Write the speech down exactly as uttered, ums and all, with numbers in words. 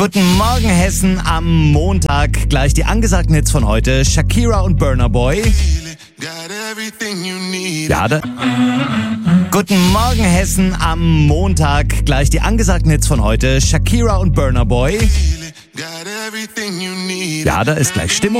Guten Morgen Hessen am Montag. Gleich die angesagten Hits von heute. Shakira und Burna Boy. Ja, da. Guten Morgen Hessen am Montag. Gleich die angesagten Hits von heute. Shakira und Burna Boy. Ja, da ist gleich Stimmung.